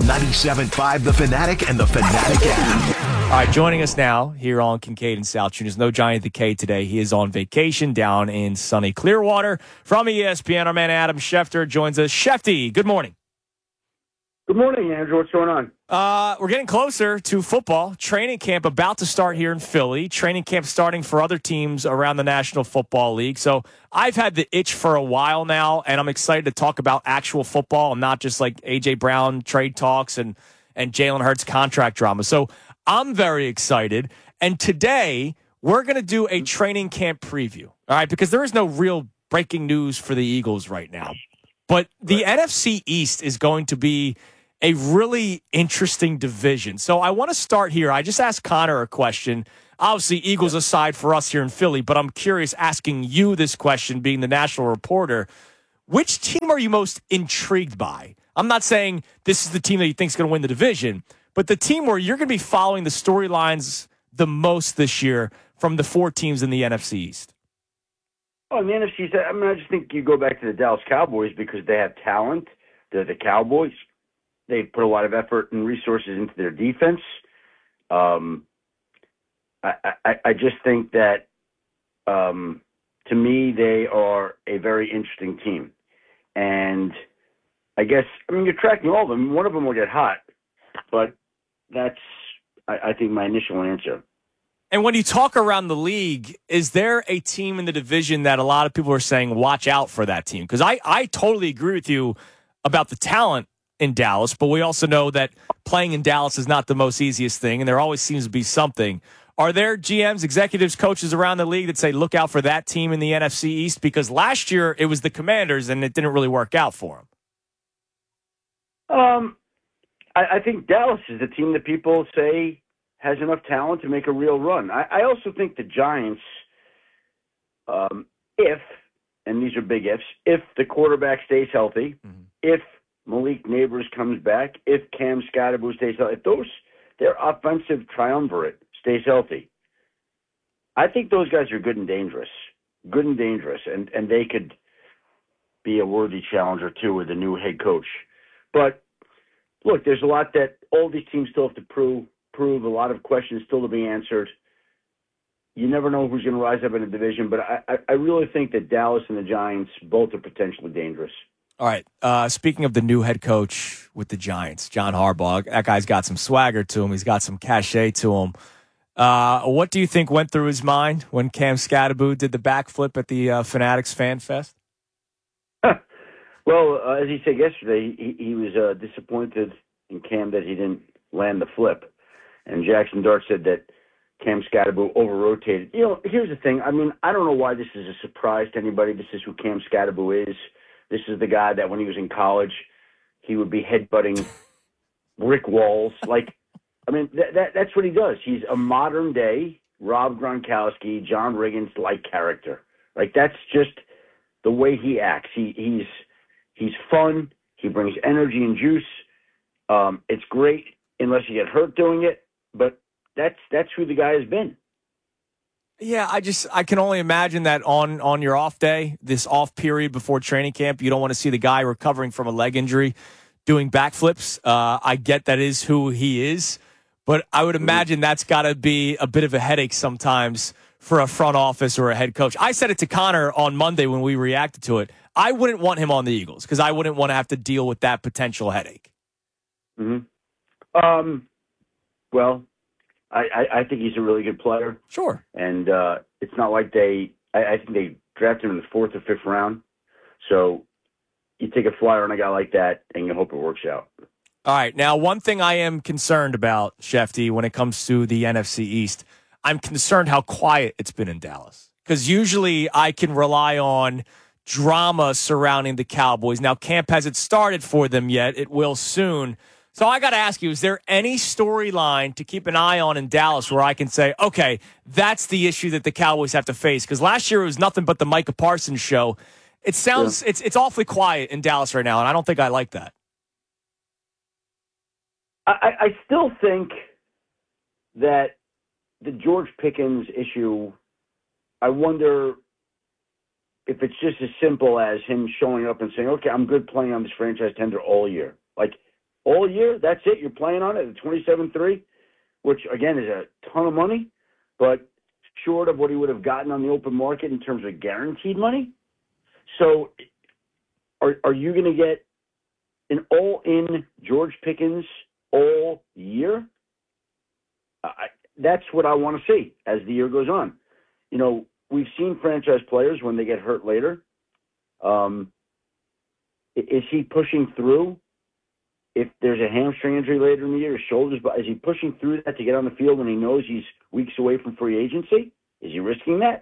97.5 The Fanatic and The Fanatic app. All right, joining us now here on Kincaid and South Juniors. No Johnny the K today. He is on vacation down in sunny Clearwater. From ESPN, our man Adam Schefter joins us. Shefty, good morning. Good morning, Andrew. What's going on? We're getting closer to football. Training camp about to start here in Philly. Training camp starting for other teams around the National Football League. So I've had the itch for a while now, and I'm excited to talk about actual football and not just like A.J. Brown trade talks and Jalen Hurts contract drama. So I'm very excited. And today we're going to do a training camp preview, all right, because there is no real breaking news for the Eagles right now. But the NFC East is going to be a really interesting division. So I want to start here. I just asked Connor a question. Obviously, Eagles aside for us here in Philly, but I'm curious asking you this question, being the national reporter. Which team are you most intrigued by? I'm not saying this is the team that you think is going to win the division, but the team where you're going to be following the storylines the most this year from the four teams in the NFC East. Oh, in the NFC East, I just think you go back to the Dallas Cowboys because they have talent. They're the Cowboys. They put a lot of effort and resources into their defense. I just think that, to me, they are a very interesting team. And I guess, you're tracking all of them. One of them will get hot, but that's, I think, my initial answer. And when you talk around the league, is there a team in the division that a lot of people are saying, watch out for that team? Because I totally agree with you about the talent in Dallas, but we also know that playing in Dallas is not the most easiest thing, and there always seems to be something. Are there GMs, executives, coaches around the league that say, look out for that team in the NFC East? Because last year it was the Commanders, and it didn't really work out for them. I think Dallas is the team that people say has enough talent to make a real run. I also think the Giants, if, and these are big ifs, if the quarterback stays healthy, if Malik Neighbors comes back, if Cam Scottaboo stays healthy, if their offensive triumvirate stays healthy, I think those guys are good and dangerous, and they could be a worthy challenger too with a new head coach. But look, there's a lot that all these teams still have to prove, a lot of questions still to be answered. You never know who's going to rise up in a division, but I really think that Dallas and the Giants both are potentially dangerous. All right. Speaking of the new head coach with the Giants, John Harbaugh, that guy's got some swagger to him. He's got some cachet to him. What do you think went through his mind when Cam Scottaboo did the backflip at the Fanatics Fan Fest? Well, as he said yesterday, he was disappointed in Cam that he didn't land the flip. And Jackson Dart said that Cam Scottaboo over-rotated. Here's the thing. I don't know why this is a surprise to anybody. This is who Cam Scottaboo is. This is the guy that when he was in college, he would be headbutting brick walls. That's what he does. He's a modern-day Rob Gronkowski, John Riggins-like character. That's just the way he acts. He's fun. He brings energy and juice. It's great unless you get hurt doing it, but that's who the guy has been. Yeah, I can only imagine that on your off day, this off period before training camp, you don't want to see the guy recovering from a leg injury doing backflips. I get that is who he is, but I would imagine that's got to be a bit of a headache sometimes for a front office or a head coach. I said it to Connor on Monday when we reacted to it. I wouldn't want him on the Eagles because I wouldn't want to have to deal with that potential headache. Well, I think he's a really good player. Sure. And it's not like I think they drafted him in the 4th or 5th round. So you take a flyer on a guy like that and you hope it works out. All right. Now, one thing I am concerned about, Shefty, when it comes to the NFC East, I'm concerned how quiet it's been in Dallas. Because usually I can rely on drama surrounding the Cowboys. Now, camp hasn't started for them yet. It will soon. So I got to ask you, is there any storyline to keep an eye on in Dallas where I can say, okay, that's the issue that the Cowboys have to face? Because last year it was nothing but the Micah Parsons show. It sounds, it's awfully quiet in Dallas right now, and I don't think I like that. I still think that the George Pickens issue, I wonder if it's just as simple as him showing up and saying, okay, I'm good playing on this franchise tender all year. all year. That's it. You're playing on it at 27.3, which again is a ton of money, but short of what he would have gotten on the open market in terms of guaranteed money. So, are you going to get an all-in George Pickens all year? That's what I want to see as the year goes on. We've seen franchise players when they get hurt later. Is he pushing through? If there's a hamstring injury later in the year, his shoulders, is he pushing through that to get on the field when he knows he's weeks away from free agency? Is he risking that?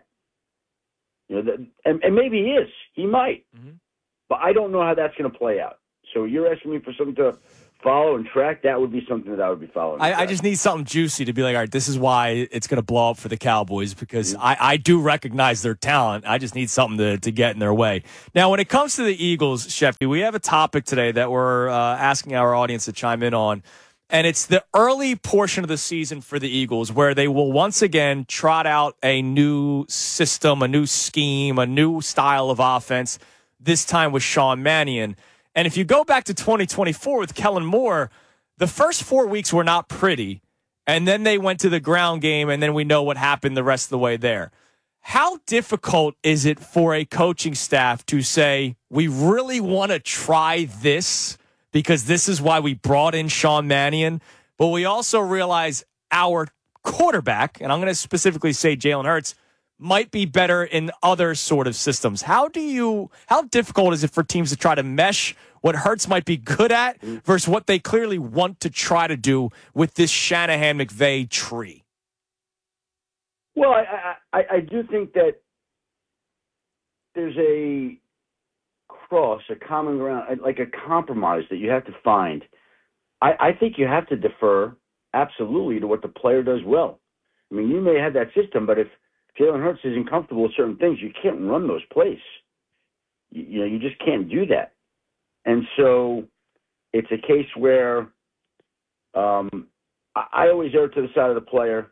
And maybe he is. He might. Mm-hmm. But I don't know how that's going to play out. So you're asking me for something to follow and track? That would be something that I would be following. I just need something juicy to be like, all right, this is why it's going to blow up for the Cowboys, because I do recognize their talent. I just need something to get in their way. Now, when it comes to the Eagles, Sheffy, we have a topic today that we're asking our audience to chime in on, and it's the early portion of the season for the Eagles where they will once again trot out a new system, a new scheme, a new style of offense, this time with Sean Mannion. And if you go back to 2024 with Kellen Moore, the first 4 weeks were not pretty. And then they went to the ground game, and then we know what happened the rest of the way there. How difficult is it for a coaching staff to say, we really want to try this because this is why we brought in Sean Mannion, but we also realize our quarterback, and I'm going to specifically say Jalen Hurts, might be better in other sort of systems. How difficult is it for teams to try to mesh what Hurts might be good at versus what they clearly want to try to do with this Shanahan-McVay tree? Well, I do think that there's a common ground, like a compromise that you have to find. I think you have to defer absolutely to what the player does well. I mean, you may have that system, but if Jalen Hurts isn't comfortable with certain things, you can't run those plays. You just can't do that. And so it's a case where I always err to the side of the player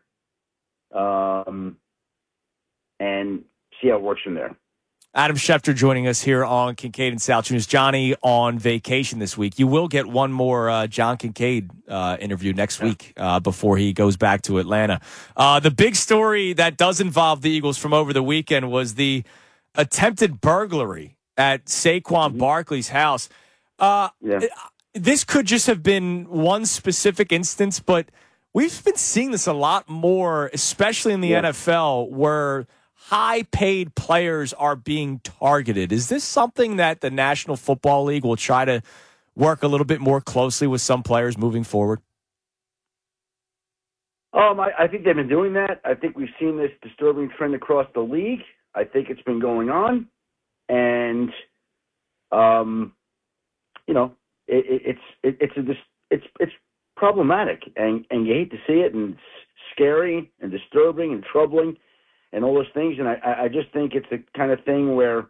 and see how it works from there. Adam Schefter joining us here on Kincaid and Sal Tunes. Johnny on vacation this week. You will get one more John Kincaid interview next week before he goes back to Atlanta. The big story that does involve the Eagles from over the weekend was the attempted burglary at Saquon Barkley's house. This could just have been one specific instance, but we've been seeing this a lot more, especially in the NFL, where high-paid players are being targeted. Is this something that the National Football League will try to work a little bit more closely with some players moving forward? I think they've been doing that. I think we've seen this disturbing trend across the league. I think it's been going on, and it's problematic, and you hate to see it, and it's scary and disturbing and troubling and all those things. And I just think it's the kind of thing where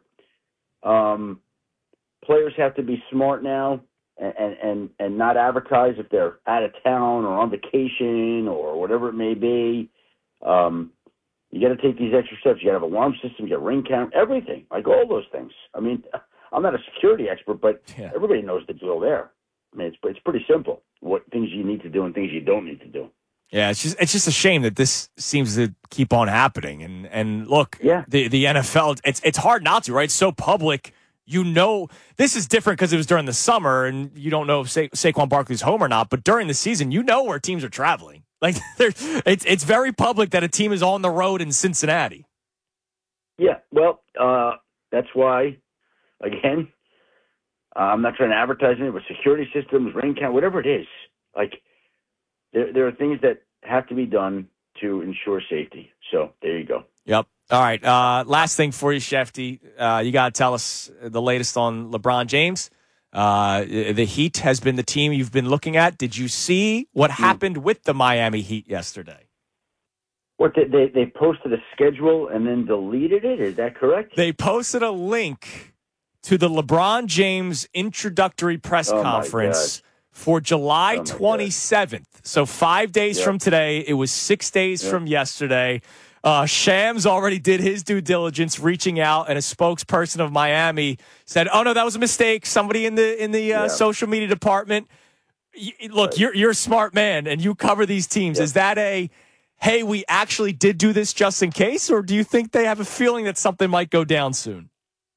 players have to be smart now and not advertise if they're out of town or on vacation or whatever it may be. You got to take these extra steps. You got to have alarm system, you got ring count, everything, like all those things. I mean, I'm not a security expert, but everybody knows the drill there. I mean, it's pretty simple. What things you need to do and things you don't need to do. Yeah, it's just a shame that this seems to keep on happening. And look, the NFL, it's hard not to, right? It's so public. This is different because it was during the summer, and you don't know if Saquon Barkley's home or not. But during the season, you know where teams are traveling. Like, it's very public that a team is on the road in Cincinnati. Yeah, well, that's why, again, I'm not trying to advertise it, but security systems, ring count, whatever it is, like, there are things that have to be done to ensure safety. So there you go. Yep. All right. Last thing for you, Shefty. You got to tell us the latest on LeBron James. The Heat has been the team you've been looking at. Did you see what happened with the Miami Heat yesterday? What, they posted a schedule and then deleted it? Is that correct? They posted a link to the LeBron James introductory press conference for July 27th. So 5 days from today. It was 6 days from yesterday. Shams already did his due diligence, reaching out, and a spokesperson of Miami said, "Oh no, that was a mistake. Somebody in the social media department." Look, you're a smart man, and you cover these teams. Is that hey, we actually did do this just in case, or do you think they have a feeling that something might go down soon?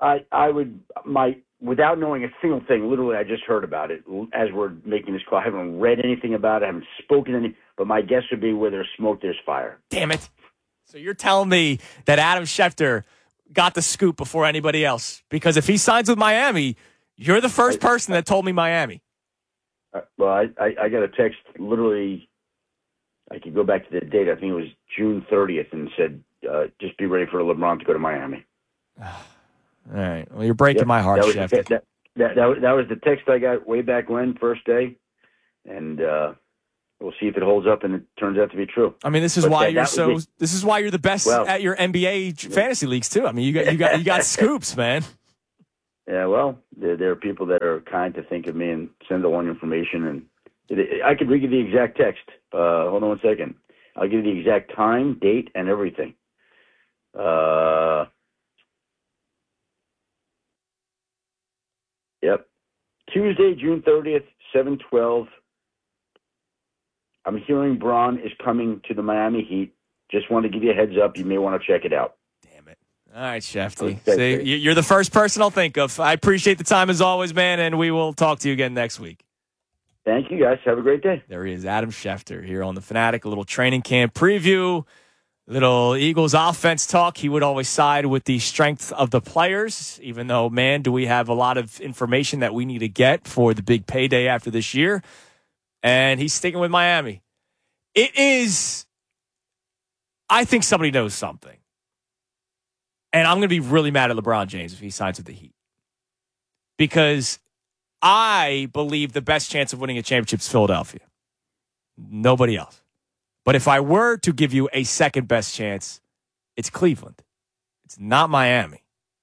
Without knowing a single thing, literally, I just heard about it as we're making this call. I haven't read anything about it. I haven't spoken any, but my guess would be where there's smoke, there's fire. Damn it. So you're telling me that Adam Schefter got the scoop before anybody else? Because if he signs with Miami, you're the first person that told me Miami. Well, I got a text literally, I could go back to the date. I think it was June 30th and said, just be ready for LeBron to go to Miami. All right. Well, you're breaking my heart, Chef. That was the text I got way back when, first day. And we'll see if it holds up and it turns out to be true. I mean, this is why you're the best at your NBA fantasy leagues too. I mean, you got scoops, man. Yeah, well, there are people that are kind to think of me and send along information, and I could read you the exact text. Hold on one second. I'll give you the exact time, date, and everything. Yep. Tuesday, June 30th, 7:12. I'm hearing Bron is coming to the Miami Heat. Just want to give you a heads up. You may want to check it out. Damn it. All right, Shefty. See, you're the first person I'll think of. I appreciate the time as always, man, and we will talk to you again next week. Thank you, guys. Have a great day. There he is, Adam Schefter, here on The Fanatic. A little training camp preview, little Eagles offense talk. He would always side with the strength of the players, even though, man, do we have a lot of information that we need to get for the big payday after this year. And he's sticking with Miami. It is, I think somebody knows something. And I'm going to be really mad at LeBron James if he signs with the Heat. Because I believe the best chance of winning a championship is Philadelphia. Nobody else. But if I were to give you a second best chance, it's Cleveland. It's not Miami.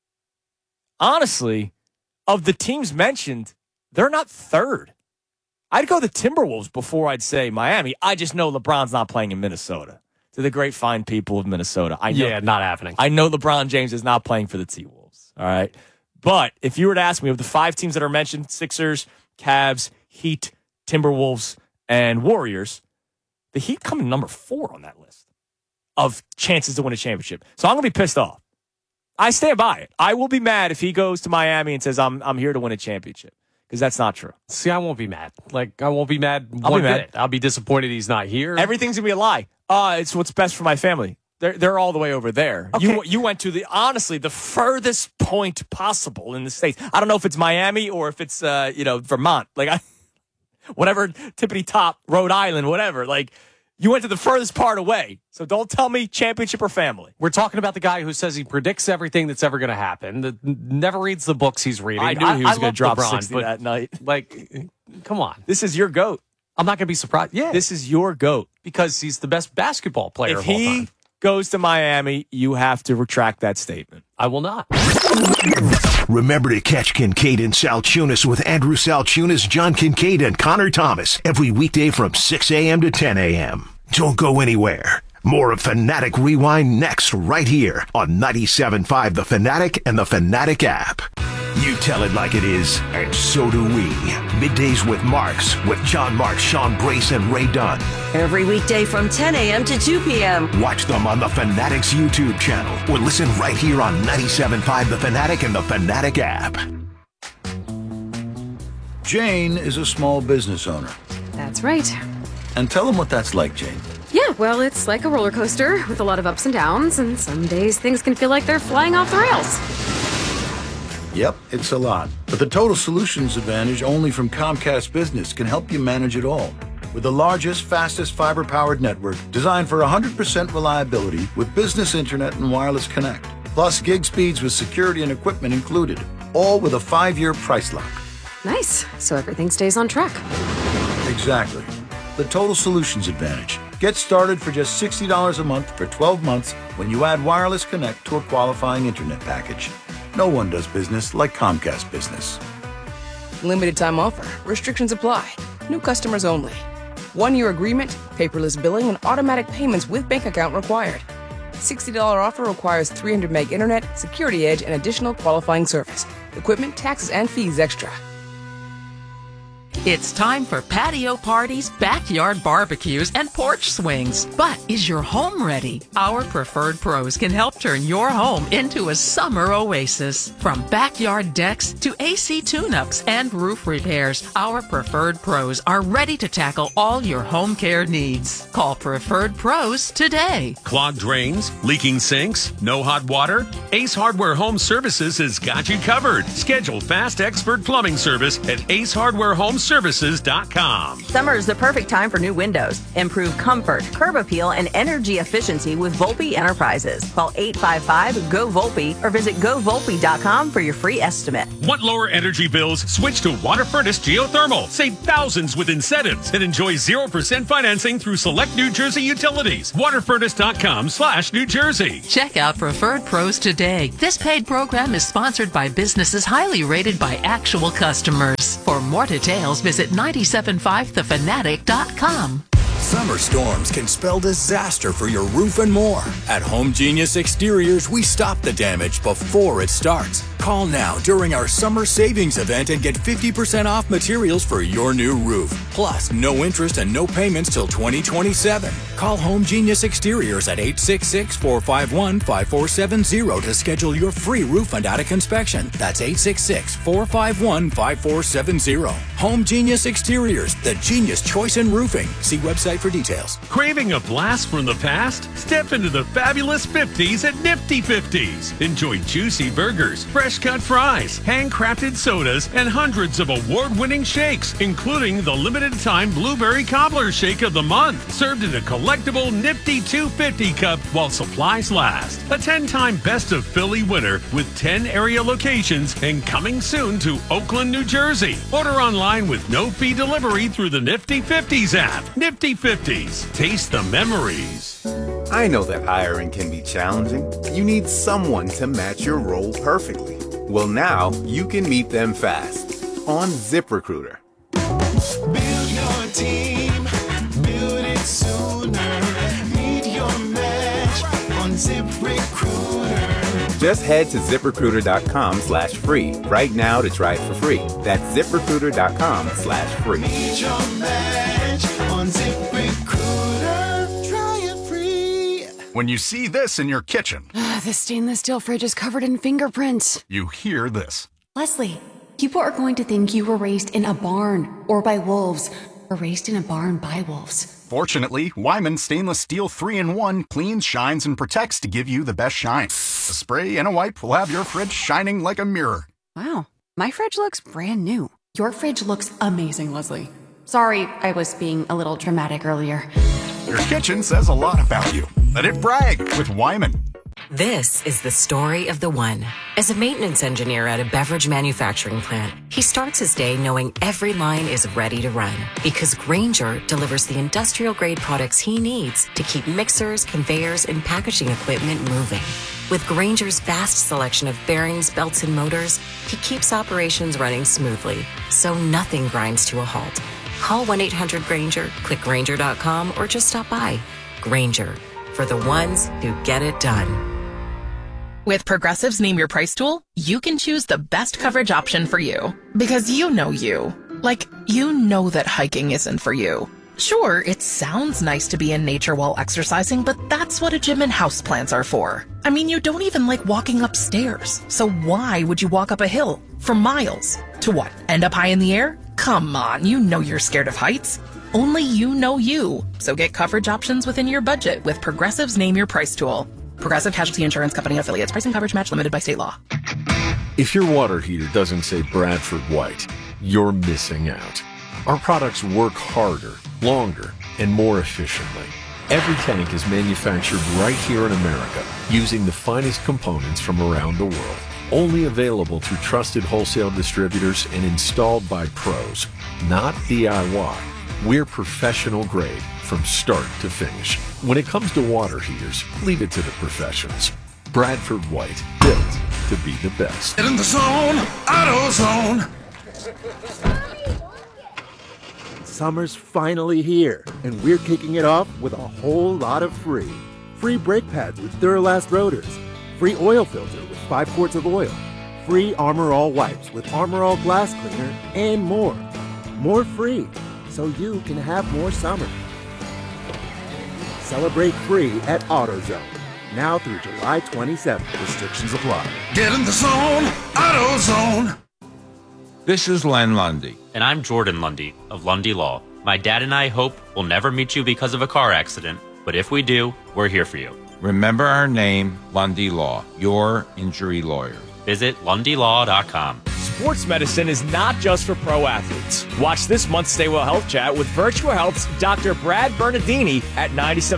Honestly, of the teams mentioned, they're not third. I'd go the Timberwolves before I'd say Miami. I just know LeBron's not playing in Minnesota. To the great fine people of Minnesota. I know, not happening. I know LeBron James is not playing for the T-Wolves. All right? But if you were to ask me of the 5 teams that are mentioned, Sixers, Cavs, Heat, Timberwolves, and Warriors, the Heat come in number 4 on that list of chances to win a championship. So I'm going to be pissed off. I stand by it. I will be mad if he goes to Miami and says, I'm here to win a championship. Because that's not true. See, I won't be mad. I won't be mad one bit. I'll be disappointed he's not here. Everything's going to be a lie. It's what's best for my family. They're all the way over there. Okay. You went to the furthest point possible in the States. I don't know if it's Miami or if it's Vermont. Whatever, tippity top, Rhode Island, whatever. You went to the furthest part away. So don't tell me championship or family. We're talking about the guy who says he predicts everything that's ever going to happen, that never reads the books he's reading. I knew he was going to drop LeBron, 60 that night. Come on. This is your GOAT. I'm not going to be surprised. Yeah. This is your GOAT. Because he's the best basketball player of all time. If he goes to Miami, you have to retract that statement. I will not. Remember to catch Kincaid and Salchunas with Andrew Salchunas, John Kincaid, and Connor Thomas every weekday from 6 a.m. to 10 a.m. Don't go anywhere. More of Fanatic Rewind next right here on 97.5 The Fanatic and the Fanatic app. You tell it like it is, and so do we. Middays with Marks, with John Marks, Sean Brace, and Ray Dunn. Every weekday from 10 a.m. to 2 p.m. Watch them on the Fanatics YouTube channel or listen right here on 97.5 The Fanatic and the Fanatic app. Jane is a small business owner. That's right. And tell them what that's like, Jane. Yeah, well, it's like a roller coaster with a lot of ups and downs, and some days things can feel like they're flying off the rails. Yep, it's a lot. But the Total Solutions Advantage only from Comcast Business can help you manage it all. With the largest, fastest fiber-powered network designed for 100% reliability with business internet and wireless connect. Plus gig speeds with security and equipment included. All with a 5-year price lock. Nice. So everything stays on track. Exactly. The Total Solutions Advantage. Get started for just $60 a month for 12 months when you add wireless connect to a qualifying internet package. No one does business like Comcast Business. Limited time offer. Restrictions apply. New customers only. 1-year agreement, paperless billing, and automatic payments with bank account required. $60 offer requires 300 meg internet, security edge, and additional qualifying service. Equipment, taxes, and fees extra. It's time for patio parties, backyard barbecues, and porch swings. But is your home ready? Our Preferred Pros can help turn your home into a summer oasis. From backyard decks to AC tune-ups and roof repairs, our Preferred Pros are ready to tackle all your home care needs. Call Preferred Pros today. Clogged drains, leaking sinks, no hot water? Ace Hardware Home Services has got you covered. Schedule fast expert plumbing service at acehardwarehomeservices.com. Summer is the perfect time for new windows. Improve comfort, curb appeal, and energy efficiency with Volpe Enterprises. Call 855-GO-VOLPE or visit GoVolpe.com for your free estimate. Want lower energy bills? Switch to Water Furnace Geothermal. Save thousands with incentives and enjoy 0% financing through select New Jersey utilities. Waterfurnace.com/New Jersey. Check out Preferred Pros today. This paid program is sponsored by businesses highly rated by actual customers. For more details, visit 975thefanatic.com. Summer storms can spell disaster for your roof and more. At Home Genius Exteriors, we stop the damage before it starts. Call now during our summer savings event and get 50% off materials for your new roof. Plus, no interest and no payments till 2027. Call Home Genius Exteriors at 866-451-5470 to schedule your free roof and attic inspection. That's 866-451-5470. Home Genius Exteriors, the genius choice in roofing. See website for details. Craving a blast from the past? Step into the fabulous 50s at Nifty 50s. Enjoy juicy burgers, fresh cut fries, handcrafted sodas, and hundreds of award-winning shakes, including the limited-time Blueberry Cobbler Shake of the Month, served in a collectible Nifty 250 cup while supplies last. A 10-time Best of Philly winner with 10 area locations and coming soon to Oakland, New Jersey. Order online with no-fee delivery through the Nifty 50s app. Nifty 50s. Taste the memories. I know that hiring can be challenging. You need someone to match your role perfectly. Well, now you can meet them fast on ZipRecruiter. Build your team, build it sooner. Meet your match on ZipRecruiter. Just head to ZipRecruiter.com/free right now to try it for free. That's ZipRecruiter.com/free. Meet your match on ZipRecruiter. Try it free. When you see this in your kitchen, The stainless steel fridge is covered in fingerprints. you hear this. Leslie, people are going to think you were raised in a barn or by wolves, or raised in a barn by wolves. Fortunately, Wyman Stainless Steel 3-in-1 cleans, shines, and protects to give you the best shine. A spray and a wipe will have your fridge shining like a mirror. Wow, my fridge looks brand new. Your fridge looks amazing, Leslie. Sorry, I was being a little dramatic earlier. Your kitchen says a lot about you. Let it brag with Wyman. This is the story of the one. As a maintenance engineer at a beverage manufacturing plant, he starts his day knowing every line is ready to run because Grainger delivers the industrial-grade products he needs to keep mixers, conveyors, and packaging equipment moving. With Grainger's vast selection of bearings, belts, and motors, he keeps operations running smoothly, so nothing grinds to a halt. Call 1-800-GRAINGER, click Grainger.com, or just stop by. Grainger, for the ones who get it done. With Progressive's Name Your Price tool, you can choose the best coverage option for you. Because you know you. Like, you know that hiking isn't for you. Sure, it sounds nice to be in nature while exercising, but that's what a gym and houseplants are for. I mean, you don't even like walking upstairs. So why would you walk up a hill for miles? To what, end up high in the air? Come on, you know you're scared of heights. Only you know you. So get coverage options within your budget with Progressive's Name Your Price tool. Progressive Casualty Insurance Company affiliates. Price and coverage match limited by state law. If your water heater doesn't say Bradford White, you're missing out. Our products work harder, longer, and more efficiently. Every tank is manufactured right here in America using the finest components from around the world. Only available through trusted wholesale distributors and installed by pros, not DIY. We're professional grade from start to finish. When it comes to water heaters, leave it to the professionals. Bradford White, built to be the best. Get in the zone, AutoZone. Summer's finally here, and we're kicking it off with a whole lot of free. Free brake pads with Duralast rotors. Free oil filter with 5 quarts of oil. Free Armor All wipes with Armor All glass cleaner, and more. more free, so you can have more summer. Celebrate free at AutoZone, now through July 27th. Restrictions apply. Get in the zone, AutoZone. This is Len Lundy. And I'm Jordan Lundy of Lundy Law. My dad and I hope we'll never meet you because of a car accident, but if we do, we're here for you. Remember our name, Lundy Law, your injury lawyer. Visit LundyLaw.com. Sports medicine is not just for pro athletes. Watch this month's Stay Well Health Chat with Virtua Health's Dr. Brad Bernardini at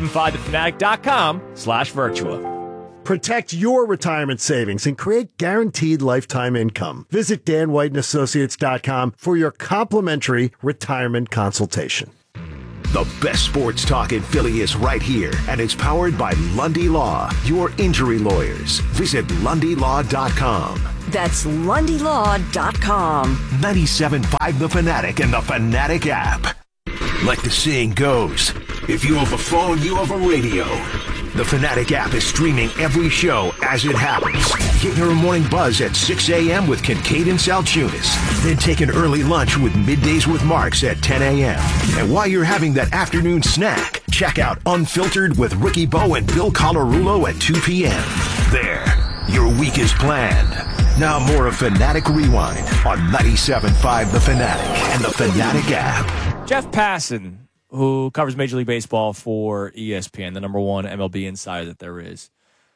975thefanatic.com/Virtua. Protect your retirement savings and create guaranteed lifetime income. Visit danwhiteandassociates.com for your complimentary retirement consultation. The best sports talk in Philly is right here, and it's powered by Lundy Law, your injury lawyers. Visit LundyLaw.com. That's LundyLaw.com. 97.5 The Fanatic and the Fanatic app. Like the saying goes, if you have a phone, you have a radio. The Fanatic app is streaming every show as it happens. Get your morning buzz at 6 a.m. with Kincaid and Salchunas. Then take an early lunch with Middays with Marks at 10 a.m. And while you're having that afternoon snack, check out Unfiltered with Ricky Bo and Bill Colarulo at 2 p.m. There, your week is planned. Now more of Fanatic Rewind on 97.5 The Fanatic and the Fanatic app. Jeff Passan, who covers Major League Baseball for ESPN, the number one MLB insider that there is,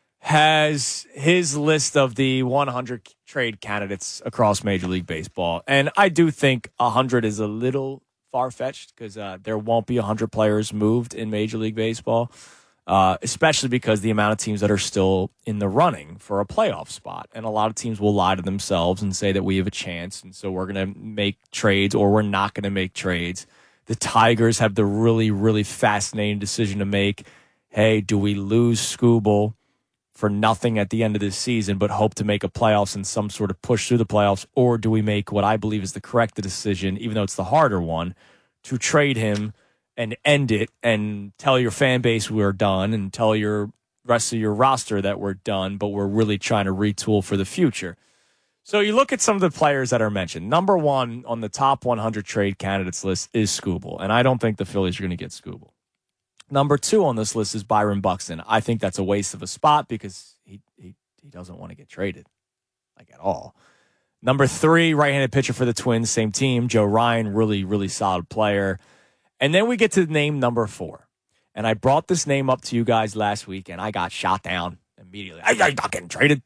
has his list of the 100 trade candidates across Major League Baseball. And I do think 100 is a little far-fetched because there won't be 100 players moved in Major League Baseball, especially because the amount of teams that are still in the running for a playoff spot. And a lot of teams will lie to themselves and say that we have a chance, and so we're going to make trades or we're not going to make trades. The Tigers have the really, really fascinating decision to make. Hey, do we lose Skubal for nothing at the end of this season, but hope to make a playoffs and some sort of push through the playoffs? Or do we make what I believe is the correct decision, even though it's the harder one, to trade him and end it and tell your fan base we're done and tell your rest of your roster that we're done, but we're really trying to retool for the future? So you look at some of the players that are mentioned. Number one on the top 100 trade candidates list is Skubal, and I don't think the Phillies are going to get Skubal. Number two on this list is Byron Buxton. I think that's a waste of a spot because he doesn't want to get traded, like at all. Number three, right-handed pitcher for the Twins, same team, Joe Ryan, really, really solid player. And then we get to name number four. And I brought this name up to you guys last week, and I got shot down immediately. I'm not getting traded.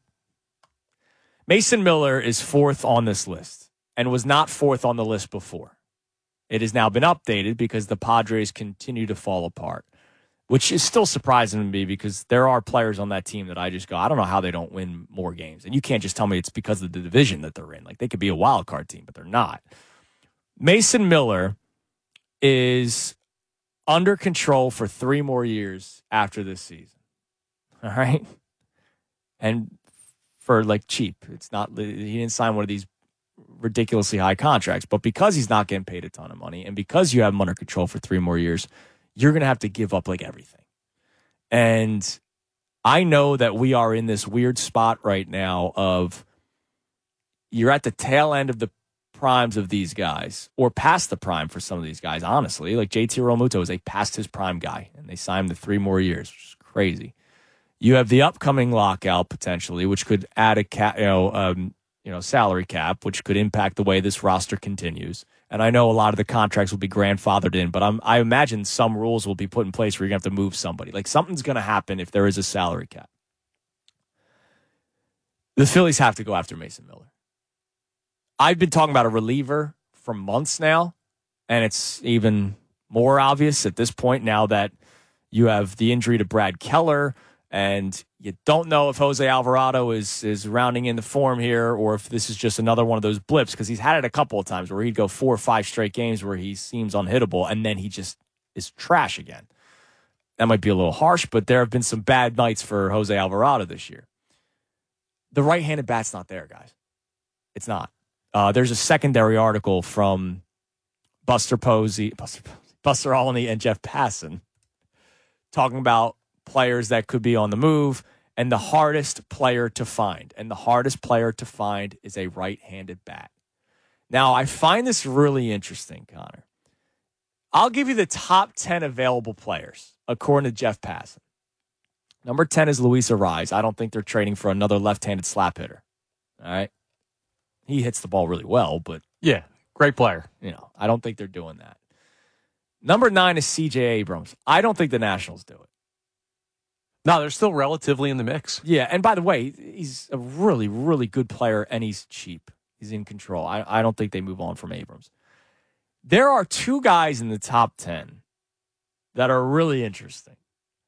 Mason Miller is fourth on this list and was not fourth on the list before. It has now been updated because the Padres continue to fall apart, which is still surprising to me because there are players on that team that I just go, I don't know how they don't win more games. And you can't just tell me it's because of the division that they're in. Like, they could be a wild card team, but they're not. Mason Miller is under control for 3 more years after this season. All right? And for like cheap. It's not, he didn't sign one of these ridiculously high contracts, but because he's not getting paid a ton of money and because you have him under control for 3 more years, you're going to have to give up like everything. And I know that we are in this weird spot right now of you're at the tail end of the primes of these guys or past the prime for some of these guys, honestly. Like JT Realmuto is a past his prime guy and they signed him to 3 more years, which is crazy. You have the upcoming lockout potentially, which could add a salary cap, which could impact the way this roster continues. And I know a lot of the contracts will be grandfathered in, but I imagine some rules will be put in place where you're going to have to move somebody. Like something's going to happen if there is a salary cap. The Phillies have to go after Mason Miller. I've been talking about a reliever for months now, and it's even more obvious at this point now that you have the injury to Brad Keller. And you don't know if Jose Alvarado is rounding in the form here or if this is just another one of those blips because he's had it a couple of times where he'd go 4 or 5 straight games where he seems unhittable and then he just is trash again. That might be a little harsh, but there have been some bad nights for Jose Alvarado this year. The right-handed bat's not there, guys. It's not. There's a secondary article from Buster Olney, and Jeff Passan talking about players that could be on the move and the hardest player to find. And the hardest player to find is a right-handed bat. Now, I find this really interesting, Connor. I'll give you the top 10 available players, according to Jeff Passan. Number 10 is Luis Arraez. I don't think they're trading for another left-handed slap hitter. All right? He hits the ball really well, but... Yeah, great player. I don't think they're doing that. Number 9 is C.J. Abrams. I don't think the Nationals do it. No, they're still relatively in the mix. Yeah, and by the way, he's a really, really good player, and he's cheap. He's in control. I don't think they move on from Abrams. There are 2 guys in the top 10 that are really interesting.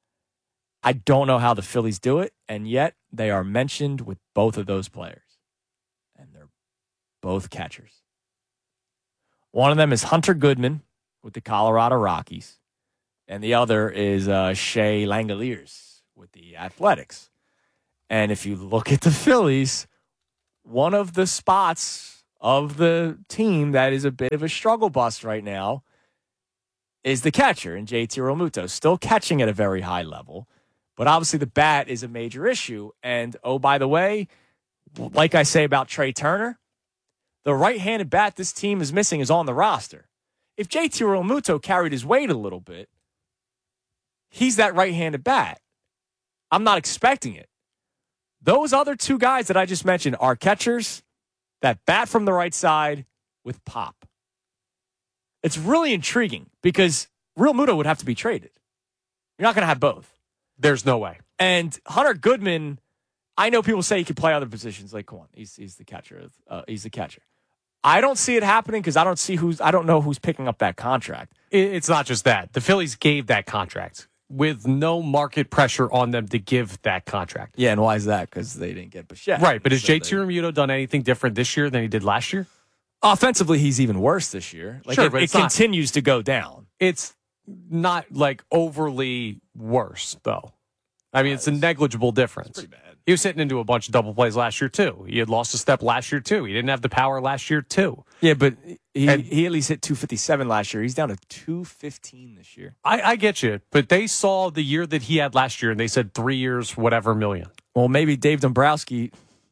I don't know how the Phillies do it, and yet they are mentioned with both of those players. And they're both catchers. One of them is Hunter Goodman with the Colorado Rockies, and the other is Shea Langeliers with the Athletics. And if you look at the Phillies, one of the spots of the team that is a bit of a struggle bus right now is the catcher in JT Realmuto, still catching at a very high level. But obviously the bat is a major issue. And, oh, by the way, like I say about Trey Turner, the right-handed bat this team is missing is on the roster. If JT Realmuto carried his weight a little bit, he's that right-handed bat. I'm not expecting it. Those other 2 guys that I just mentioned are catchers that bat from the right side with pop. It's really intriguing because Realmuto would have to be traded. You're not going to have both. There's no way. And Hunter Goodman, I know people say he could play other positions. Like, come on, he's the catcher. He's the catcher. I don't see it happening because I don't know who's picking up that contract. It's not just that. The Phillies gave that contract with no market pressure on them to give that contract. Yeah, and why is that? Because they didn't get Bichette. Right, but has JT Realmuto done anything different this year than he did last year? Offensively, he's even worse this year. Like, sure, but it continues to go down. It's not like overly worse, though. I mean, it's a negligible difference. It's pretty bad. He was hitting into a bunch of double plays last year, too. He had lost a step last year, too. He didn't have the power last year, too. Yeah, but he at least hit 257 last year. He's down to 215 this year. I get you, but they saw the year that he had last year, and they said 3 years, whatever, million. Well, maybe Dave Dombrowski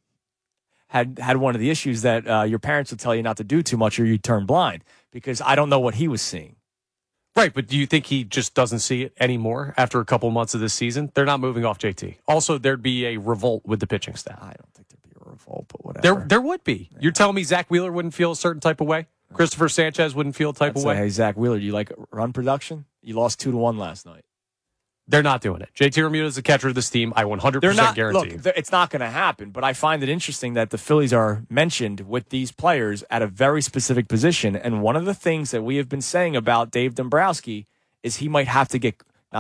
had one of the issues that your parents would tell you not to do too much or you turn blind, because I don't know what he was seeing. Right, but do you think he just doesn't see it anymore after a couple months of this season? They're not moving off JT. Also, there'd be a revolt with the pitching staff. I don't think there'd be a revolt, but whatever. There would be. Yeah. You're telling me Zach Wheeler wouldn't feel a certain type of way? Christopher Sanchez wouldn't feel a type of way? Hey, Zach Wheeler, do you like run production? You lost 2-1 last night. They're not doing it. JT Realmuto is the catcher of this team. I 100% guarantee. Look, it's not going to happen, but I find it interesting that the Phillies are mentioned with these players at a very specific position. And one of the things that we have been saying about Dave Dombrowski is he would have to get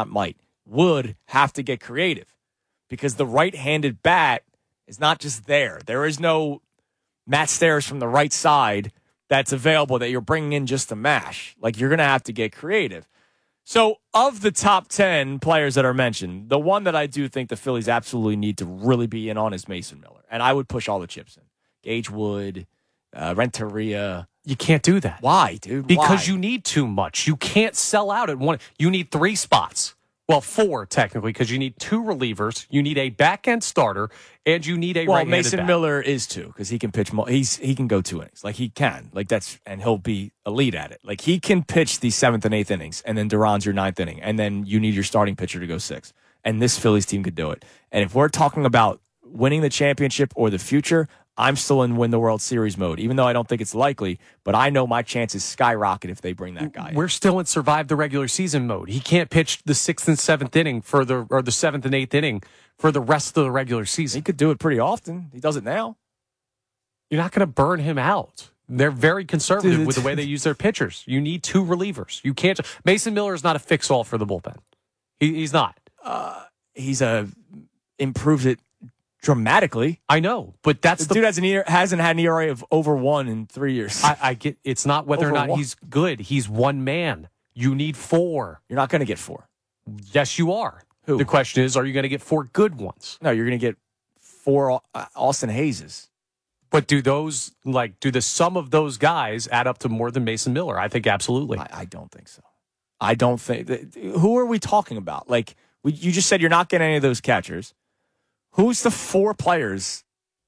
creative, because the right-handed bat is not just there. There is no Matt Stairs from the right side that's available that you're bringing in just to mash. Like, you're going to have to get creative. So of the top 10 players that are mentioned, the one that I do think the Phillies absolutely need to really be in on is Mason Miller. And I would push all the chips in. Gage Wood, Renteria. You can't do that. Why, dude? Because you need too much. You can't sell out at one. You need 3 spots. Well, 4 technically, because you need 2 relievers, you need a back-end starter, and you need a right-handed Mason bat. Miller is 2 because he can pitch. He can go 2 innings, like he can, and he'll be elite at it. Like, he can pitch the 7th and 8th innings, and then Duran's your 9th inning, and then you need your starting pitcher to go 6. And this Phillies team could do it. And if we're talking about winning the championship or the future, I'm still in win the World Series mode, even though I don't think it's likely, but I know my chances skyrocket if they bring that guy in. We're still in survive the regular season mode. He can't pitch the 6th and 7th inning or the 7th and 8th inning for the rest of the regular season. He could do it pretty often. He does it now. You're not going to burn him out. They're very conservative with the way they use their pitchers. You need 2 relievers. You can't. Mason Miller is not a fix-all for the bullpen. He's not. He's improved it dramatically. I know, but that's the dude hasn't had an ERA of over 1 in 3 years. I get it's not whether or not he's good. He's one man. You need 4. You're not going to get 4. Yes, you are. Who? The question is, are you going to get 4 good ones? No, you're going to get 4 Austin Hayeses. But do the sum of those guys add up to more than Mason Miller? I think absolutely. I don't think so. I don't think. Who are we talking about? Like, you just said you're not getting any of those catchers. Who's the 4 players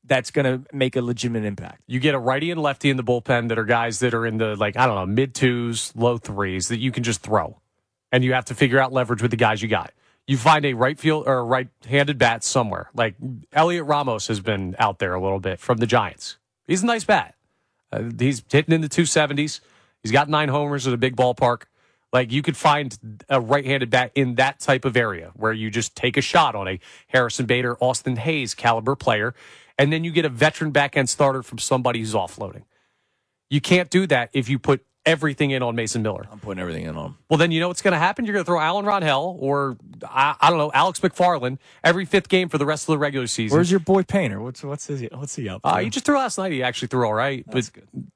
that's going to make a legitimate impact. You get a righty and lefty in the bullpen that are guys that are in the, mid 2s, low 3s that you can just throw. And you have to figure out leverage with the guys you got. You find a right field or a right-handed bat somewhere. Like Elliot Ramos has been out there a little bit from the Giants. He's a nice bat. He's hitting in the 270s. He's got 9 homers at a big ballpark. Like, you could find a right-handed bat in that type of area where you just take a shot on a Harrison Bader, Austin Hayes caliber player, and then you get a veteran back-end starter from somebody who's offloading. You can't do that if you put everything in on Mason Miller. I'm putting everything in on him. Well, then you know what's going to happen? You're going to throw Alan Ronhell or, I don't know, Alex McFarland every 5th game for the rest of the regular season. Where's your boy Painter? What's he up to? He just threw last night. He actually threw all right. That's but good.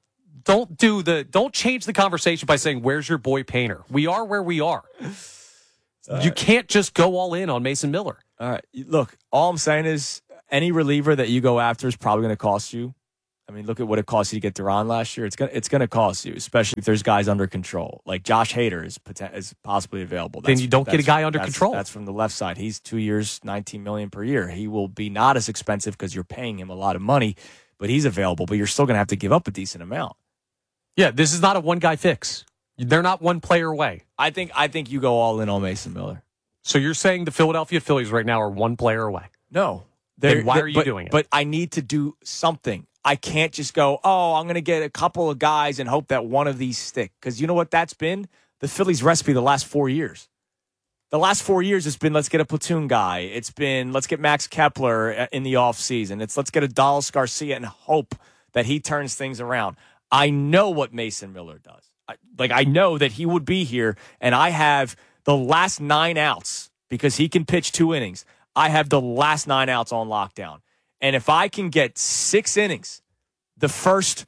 Don't change the conversation by saying, where's your boy Painter? We are where we are. You can't just go all in on Mason Miller. All right. Look, all I'm saying is any reliever that you go after is probably going to cost you. I mean, look at what it cost you to get Duran last year. It's going to cost you, especially if there's guys under control. Like Josh Hader is possibly available. Then you don't get a guy under control. That's from the left side. He's 2 years, $19 million per year. He will be not as expensive because you're paying him a lot of money, but he's available. But you're still going to have to give up a decent amount. Yeah, this is not a one-guy fix. They're not one player away. I think you go all in on Mason Miller. So you're saying the Philadelphia Phillies right now are one player away? No. Then why are you doing it? But I need to do something. I can't just go, I'm going to get a couple of guys and hope that one of these stick. Because you know what that's been? The Phillies' recipe the last 4 years. The last 4 years, it's been let's get a platoon guy. It's been let's get Max Kepler in the offseason. It's let's get a Dallas Garcia and hope that he turns things around. I know what Mason Miller does. I know that he would be here, and I have the last 9 outs because he can pitch 2 innings. I have the last 9 outs on lockdown. And if I can get 6 innings, the first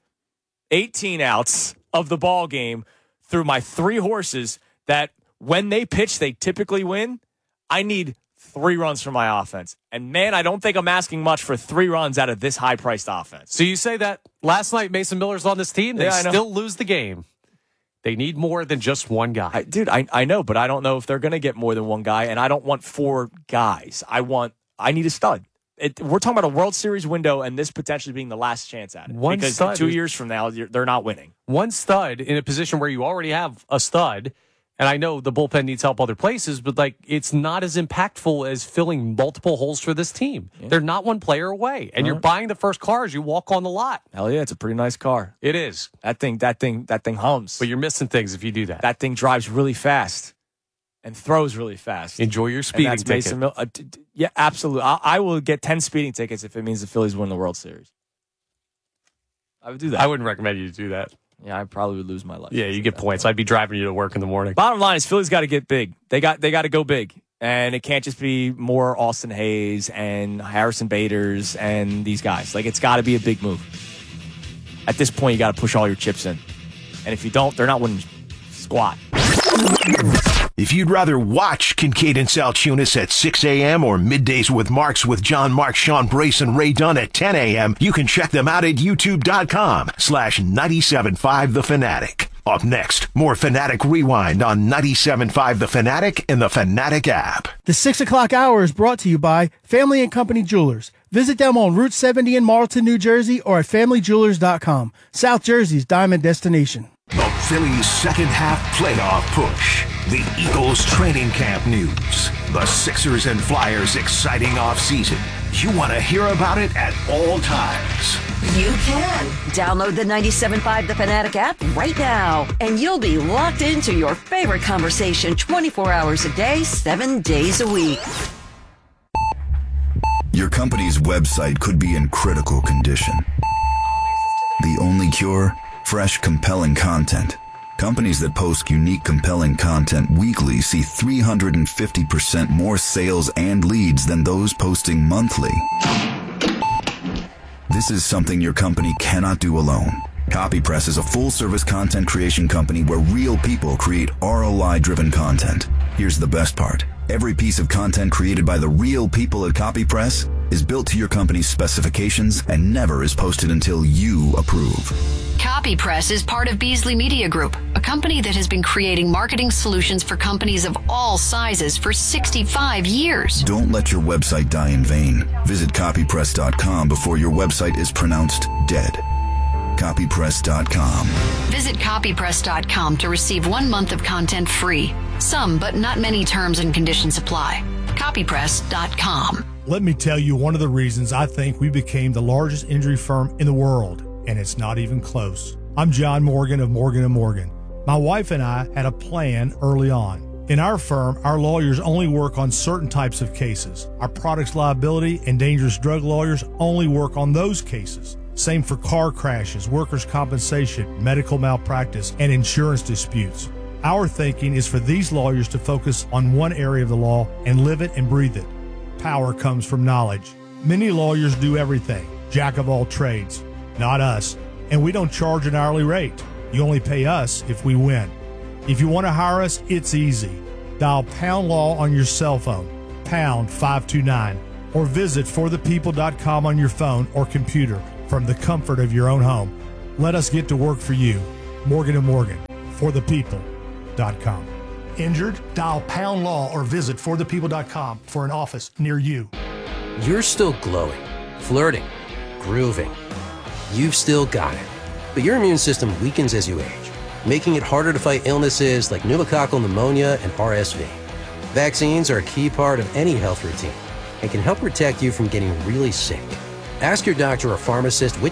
18 outs of the ball game through my 3 horses that when they pitch, they typically win, I need 3 runs from my offense. And, man, I don't think I'm asking much for 3 runs out of this high-priced offense. So you say that last night Mason Miller's on this team, they still lose the game. They need more than just one guy. I know, but I don't know if they're going to get more than one guy, and I don't want 4 guys. I need a stud. We're talking about a World Series window and this potentially being the last chance at it. Because 2 years from now, they're not winning. One stud in a position where you already have a stud, and I know the bullpen needs help other places, but it's not as impactful as filling multiple holes for this team. Yeah. They're not one player away, and you're buying the first car as you walk on the lot. Hell yeah, it's a pretty nice car. It is. That thing hums. But you're missing things if you do that. That thing drives really fast and throws really fast. Enjoy your speeding ticket. Yeah, absolutely. I will get 10 speeding tickets if it means the Phillies win the World Series. I would do that. I wouldn't recommend you to do that. Yeah, I probably would lose my life. Yeah, you get points. I'd be driving you to work in the morning. Bottom line is Phillies got to get big. They got to go big. And it can't just be more Austin Hayes and Harrison Baders and these guys. It's got to be a big move. At this point, you got to push all your chips in. And if you don't, they're not winning squat. If you'd rather watch Kincaid and Salchunas at 6 a.m. or Middays with Marks with John Mark, Sean Brace, and Ray Dunn at 10 a.m., you can check them out at youtube.com/97.5 The Fanatic. Up next, more Fanatic Rewind on 97.5 The Fanatic and the Fanatic app. The 6 o'clock hour is brought to you by Family and Company Jewelers. Visit them on Route 70 in Marlton, New Jersey, or at FamilyJewelers.com, South Jersey's diamond destination. The Phillies' second half playoff push. The Eagles training camp news. The Sixers and Flyers' exciting offseason. You want to hear about it at all times. You can. Download the 97.5 The Fanatic app right now, and you'll be locked into your favorite conversation 24 hours a day, 7 days a week. Your company's website could be in critical condition. The only cure? Fresh, compelling content. Companies that post unique, compelling content weekly see 350% more sales and leads than those posting monthly. This is something your company cannot do alone. CopyPress is a full-service content creation company where real people create ROI-driven content. Here's the best part. Every piece of content created by the real people at CopyPress is built to your company's specifications and never is posted until you approve. CopyPress is part of Beasley Media Group, a company that has been creating marketing solutions for companies of all sizes for 65 years. Don't let your website die in vain. Visit copypress.com before your website is pronounced dead. Copypress.com. Visit copypress.com to receive 1 month of content free. Some, but not many terms and conditions apply. Copypress.com. Let me tell you one of the reasons I think we became the largest injury firm in the world, and it's not even close. I'm John Morgan of Morgan & Morgan. My wife and I had a plan early on. In our firm, our lawyers only work on certain types of cases. Our products liability and dangerous drug lawyers only work on those cases. Same for car crashes, workers' compensation, medical malpractice, and insurance disputes. Our thinking is for these lawyers to focus on one area of the law and live it and breathe it. Power comes from knowledge. Many lawyers do everything, jack of all trades. Not us, and we don't charge an hourly rate. You only pay us if we win. If you want to hire us, it's easy. Dial Pound Law on your cell phone, pound 529, or visit forthepeople.com on your phone or computer from the comfort of your own home. Let us get to work for you. Morgan & Morgan, forthepeople.com. Injured? Dial Pound Law or visit forthepeople.com for an office near you. You're still glowing, flirting, grooving. You've still got it. But your immune system weakens as you age, making it harder to fight illnesses like pneumococcal pneumonia and RSV. Vaccines are a key part of any health routine and can help protect you from getting really sick. Ask your doctor or pharmacist which